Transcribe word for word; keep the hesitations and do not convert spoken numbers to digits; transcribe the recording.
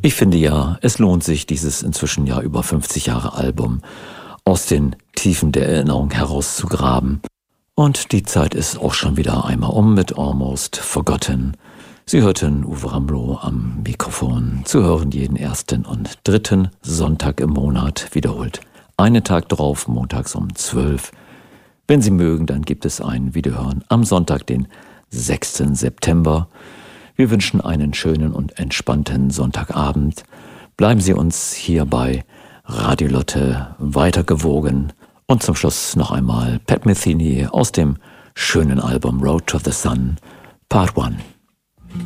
Ich finde ja, es lohnt sich, dieses inzwischen ja über fünfzig Jahre Album aus den Tiefen der Erinnerung herauszugraben. Und die Zeit ist auch schon wieder einmal um mit Almost Forgotten. Sie hörten Uwe Ramlow am Mikrofon, zu hören jeden ersten und dritten Sonntag im Monat, wiederholt einen Tag drauf, montags um zwölf. Wenn Sie mögen, dann gibt es ein Wiederhören am Sonntag, den sechsten September. Wir wünschen einen schönen und entspannten Sonntagabend. Bleiben Sie uns hier bei Radio Lotte weitergewogen. Und zum Schluss noch einmal Pat Metheny aus dem schönen Album Road to the Sun, Part eins.